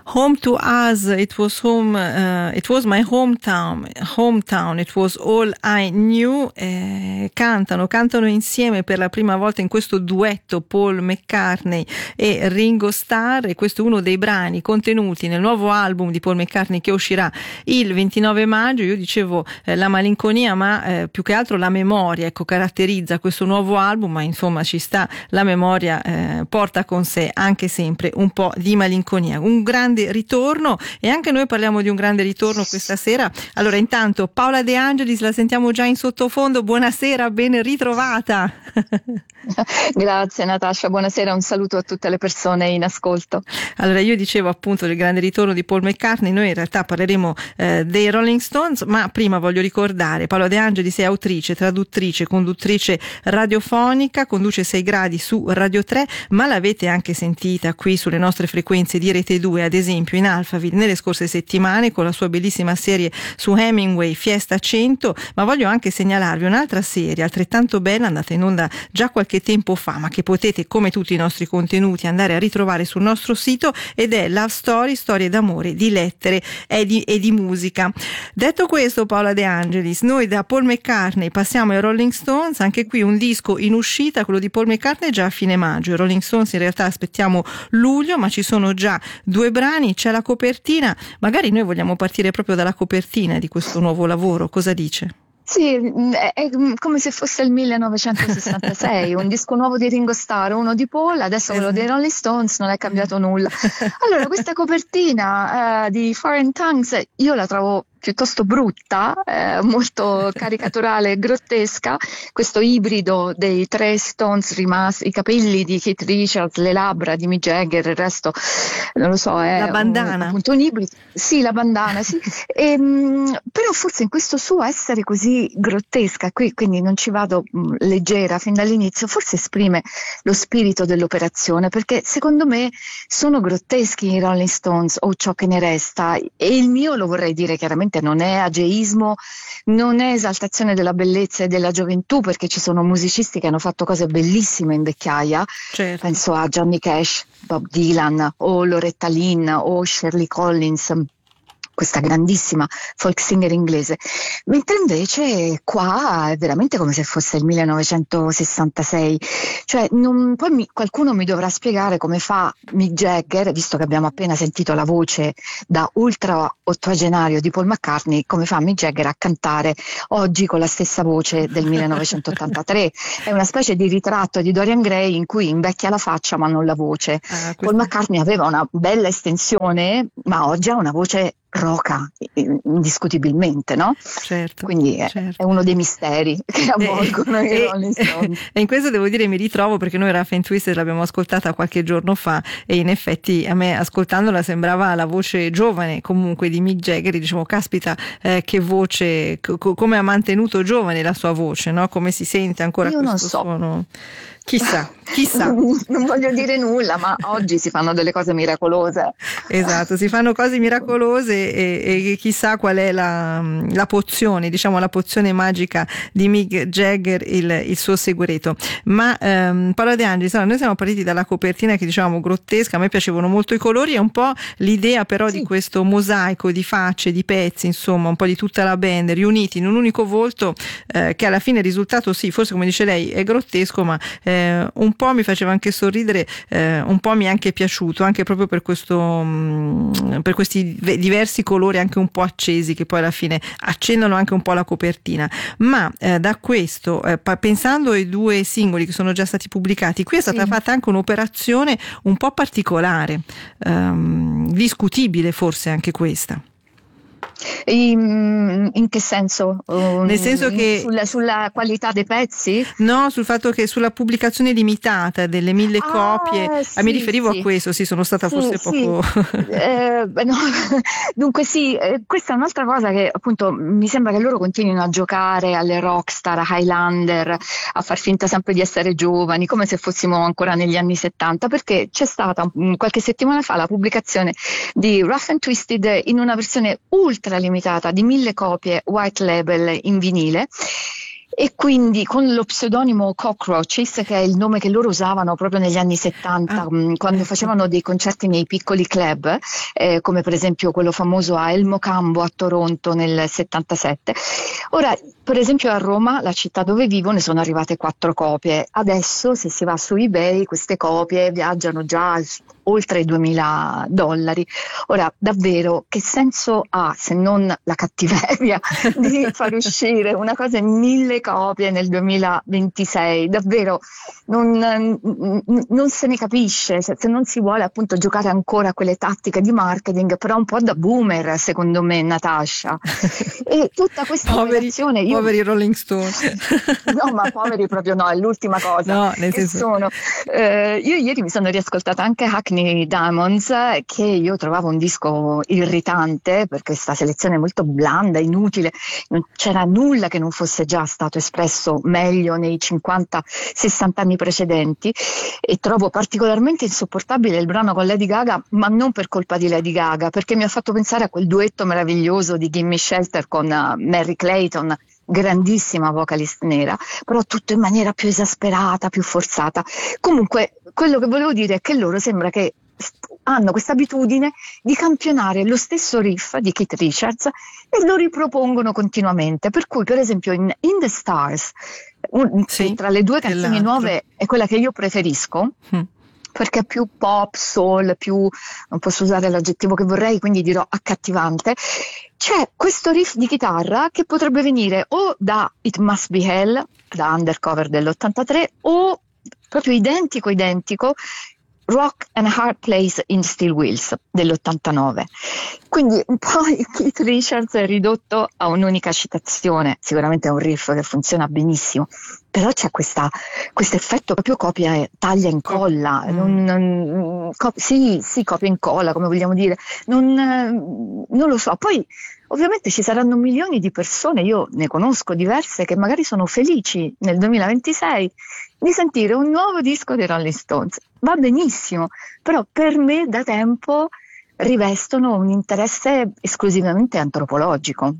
Home to us, it was home, it was my hometown, it was all I knew. Cantano insieme per la prima volta in questo duetto Paul McCartney e Ringo Starr, e questo è uno dei brani contenuti nel nuovo album di Paul McCartney che uscirà il 29 maggio. Io dicevo la malinconia, ma più che altro la memoria, ecco, caratterizza questo nuovo album, ma insomma ci sta, la memoria porta con sé anche sempre un po' di malinconia. Un grande ritorno, e anche noi parliamo di un grande ritorno questa sera. Allora, intanto Paola De Angelis la sentiamo già in sottofondo. Buonasera, ben ritrovata. Grazie Natascia, buonasera, un saluto a tutte le persone in ascolto. Allora, io dicevo appunto del grande ritorno di Paul McCartney, noi in realtà parleremo dei Rolling Stones, ma prima voglio ricordare, Paola De Angelis è autrice, traduttrice, conduttrice radiofonica, conduce 6 gradi su Radio 3, ma l'avete anche sentita qui sulle nostre frequenze di Rete 2, ad esempio in Alphaville nelle scorse settimane con la sua bellissima serie su Hemingway, Fiesta 100, ma voglio anche segnalarvi un'altra serie altrettanto bella, andata in onda già qualche tempo fa, ma che potete, come tutti i nostri contenuti, andare a ritrovare sul nostro sito, ed è Love Story, storie d'amore, di lettere e di musica. Detto questo, Paola De Angelis, noi da Paul McCartney passiamo ai Rolling Stones, anche qui un disco in uscita, quello di Paul McCartney già a fine maggio. I Rolling Stones in realtà aspettiamo luglio, ma ci sono già 2 brani, c'è la copertina, magari noi vogliamo partire proprio dalla copertina di questo nuovo lavoro, cosa dice? Sì, è come se fosse il 1966, un disco nuovo di Ringo Starr, uno di Paul, adesso quello dei Rolling Stones, non è cambiato nulla. Allora, questa copertina di Foreign Tongues io la trovo piuttosto brutta, molto caricaturale e grottesca, questo ibrido dei 3 Stones rimasti, i capelli di Keith Richards, le labbra di Mick Jagger, il resto non lo so, è la bandana. appunto un ibrido, sì, la bandana, sì. Però forse in questo suo essere così grottesca, quindi non ci vado leggera fin dall'inizio, forse esprime lo spirito dell'operazione, perché secondo me sono grotteschi i Rolling Stones o ciò che ne resta, e il mio, lo vorrei dire chiaramente, non è ageismo, non è esaltazione della bellezza e della gioventù, perché ci sono musicisti che hanno fatto cose bellissime in vecchiaia, certo. Penso a Johnny Cash, Bob Dylan o Loretta Lynn o Shirley Collins, questa grandissima folk singer inglese, mentre invece qua è veramente come se fosse il 1966, cioè poi qualcuno mi dovrà spiegare come fa Mick Jagger, visto che abbiamo appena sentito la voce da ultra ottogenario di Paul McCartney, come fa Mick Jagger a cantare oggi con la stessa voce del 1983, è una specie di ritratto di Dorian Gray in cui invecchia la faccia ma non la voce. Paul McCartney aveva una bella estensione, ma oggi ha una voce roca, indiscutibilmente, no? Certo. Quindi certo. È uno dei misteri che avvolgono i Rolling Stones. E in questo devo dire mi ritrovo, perché noi Rough and Twisted l'abbiamo ascoltata qualche giorno fa e in effetti a me ascoltandola sembrava la voce giovane comunque di Mick Jagger, dicevo caspita, che voce, come ha mantenuto giovane la sua voce, no? Come si sente ancora Io questo suono? Chissà. Non voglio dire nulla, ma oggi si fanno delle cose miracolose. Esatto, si fanno cose miracolose e chissà qual è la pozione, diciamo la pozione magica di Mick Jagger, il suo segreto. Ma Paola De Angelis, noi siamo partiti dalla copertina che dicevamo grottesca, a me piacevano molto i colori e un po' l'idea però di questo mosaico di facce, di pezzi, insomma un po' di tutta la band riuniti in un unico volto, che alla fine il risultato, sì, forse come dice lei è grottesco, ma un po' mi faceva anche sorridere, un po' mi è anche piaciuto, anche proprio per per questi diversi colori anche un po' accesi che poi alla fine accendono anche un po' la copertina. Ma da questo, pensando ai 2 singoli che sono già stati pubblicati, qui è stata fatta anche un'operazione un po' particolare, discutibile forse anche questa. In che senso? Nel senso che sulla qualità dei pezzi? No, sul fatto che sulla pubblicazione limitata delle 1000 copie, mi riferivo a questo, sì, sono stata forse poco... No. Dunque sì, questa è un'altra cosa che appunto mi sembra che loro continuino a giocare alle rockstar, a Highlander, a far finta sempre di essere giovani, come se fossimo ancora negli anni 70, perché c'è stata qualche settimana fa la pubblicazione di Rough and Twisted in una versione ultra limitata di 1000 copie white label in vinile, E quindi con lo pseudonimo Cockroaches, che è il nome che loro usavano proprio negli anni 70, quando facevano dei concerti nei piccoli club, come per esempio quello famoso a El Mocambo a Toronto nel 77. Ora, per esempio a Roma, la città dove vivo, ne sono arrivate 4 copie. Adesso, se si va su eBay, queste copie viaggiano già oltre i $2.000. Ora, davvero, che senso ha, se non la cattiveria di far uscire una cosa in 1.000 copie nel 2026? Davvero, non se ne capisce, se non si vuole appunto giocare ancora a quelle tattiche di marketing, però un po' da boomer, secondo me, Natasha. E tutta questa operazione... Poveri Rolling Stone. No, ma poveri proprio no, è l'ultima cosa. No, nel senso... io ieri mi sono riascoltata anche Hackney Diamonds, che io trovavo un disco irritante per questa selezione molto blanda, inutile, non c'era nulla che non fosse già stato espresso meglio nei 50-60 anni precedenti, e trovo particolarmente insopportabile il brano con Lady Gaga, ma non per colpa di Lady Gaga, perché mi ha fatto pensare a quel duetto meraviglioso di Gimme Shelter con Mary Clayton, grandissima vocalist nera, però tutto in maniera più esasperata, più forzata. Comunque, quello che volevo dire è che loro sembra che hanno questa abitudine di campionare lo stesso riff di Keith Richards e lo ripropongono continuamente, per cui per esempio in The Stars, sì, tra le 2 canzoni nuove è quella che io preferisco, perché è più pop, soul, più, non posso usare l'aggettivo che vorrei, quindi dirò accattivante. C'è questo riff di chitarra che potrebbe venire o da It Must Be Hell, da Undercover dell'83, o proprio identico Rock and Hard Place in Steel Wheels dell'89. Quindi un po' Keith Richards è ridotto a un'unica citazione, sicuramente è un riff che funziona benissimo, però c'è questo effetto proprio copia, taglia e incolla, sì, copia e incolla, come vogliamo dire, non lo so. Poi ovviamente ci saranno milioni di persone, io ne conosco diverse, che magari sono felici nel 2026 di sentire un nuovo disco dei Rolling Stones. Va benissimo, però per me da tempo rivestono un interesse esclusivamente antropologico.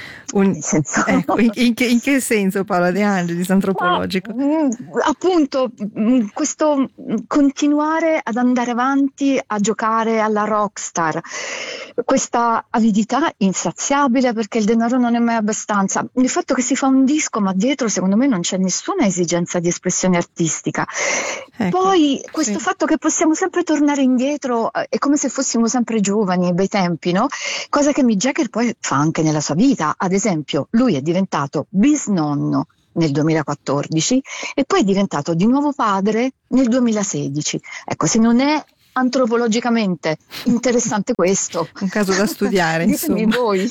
Ecco, in che senso Paola De Angelis antropologico? Appunto, questo continuare ad andare avanti a giocare alla rockstar, questa avidità insaziabile perché il denaro non è mai abbastanza, il fatto che si fa un disco ma dietro secondo me non c'è nessuna esigenza di espressione artistica, ecco, poi questo fatto che possiamo sempre tornare indietro, è come se fossimo sempre giovani ai bei tempi, no? Cosa che Mick Jagger poi fa anche nella sua vita. Ad esempio, lui è diventato bisnonno nel 2014 e poi è diventato di nuovo padre nel 2016. Ecco, se non è antropologicamente interessante questo, un caso da studiare, ditemi insomma. voi.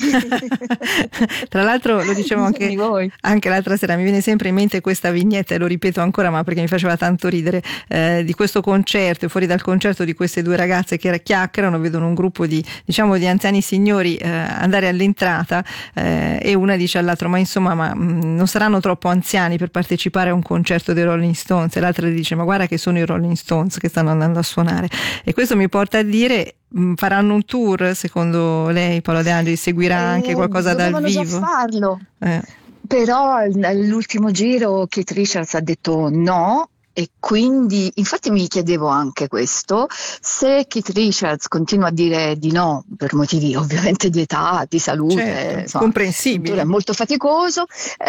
Tra l'altro lo dicevo anche l'altra sera, mi viene sempre in mente questa vignetta e lo ripeto ancora, ma perché mi faceva tanto ridere, di questo concerto, fuori dal concerto di queste 2 ragazze che chiacchierano, vedono un gruppo di anziani signori andare all'entrata, e una dice all'altro ma non saranno troppo anziani per partecipare a un concerto dei Rolling Stones, e l'altra dice ma guarda che sono i Rolling Stones che stanno andando a suonare. E questo mi porta a dire, faranno un tour secondo lei, Paola De Angelis? Seguirà anche qualcosa dal vivo? Dovevano già farlo, però all'ultimo giro Keith Richards ha detto no, e quindi infatti mi chiedevo anche questo, se Keith Richards continua a dire di no per motivi ovviamente di età, di salute, comprensibile, è molto faticoso,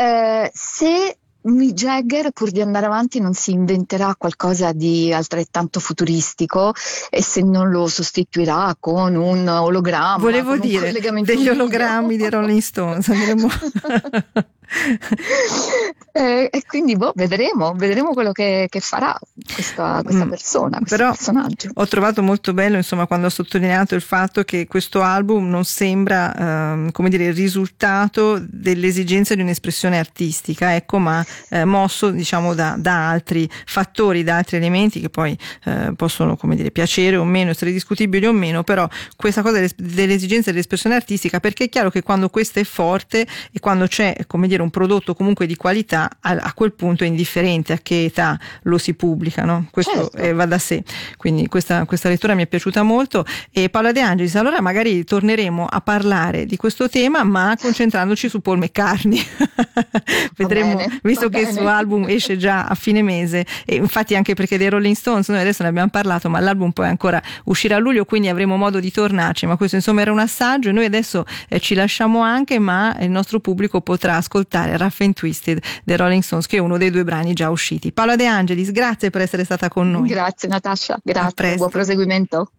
se Mick Jagger, pur di andare avanti, non si inventerà qualcosa di altrettanto futuristico, e se non lo sostituirà con un ologramma. Volevo dire, degli ologrammi di Rolling Stones. E quindi vedremo quello che farà questa persona, questo personaggio. Ho trovato molto bello, insomma, quando ha sottolineato il fatto che questo album non sembra il risultato dell'esigenza di un'espressione artistica, ecco, ma mosso, diciamo, da altri fattori, da altri elementi che poi possono, piacere o meno, essere discutibili o meno, però questa cosa dell'esigenza dell'espressione artistica, perché è chiaro che quando questa è forte e quando c'è, avere un prodotto comunque di qualità, a quel punto è indifferente a che età lo si pubblica, no? Questo Certo. va da sé. Quindi questa lettura mi è piaciuta molto. E Paola De Angelis, allora magari torneremo a parlare di questo tema, ma concentrandoci su Paul McCartney. Vedremo, bene, visto va che il bene. suo album esce già a fine mese, e infatti anche perché dei Rolling Stones noi adesso ne abbiamo parlato, ma l'album poi ancora uscirà a luglio, quindi avremo modo di tornarci, ma questo insomma era un assaggio, e noi adesso ci lasciamo anche, ma il nostro pubblico potrà ascoltare Rough and Twisted dei Rolling Stones, che è uno dei 2 brani già usciti. Paola De Angelis, grazie per essere stata con noi. Grazie Natascia, A grazie, presto. buon proseguimento.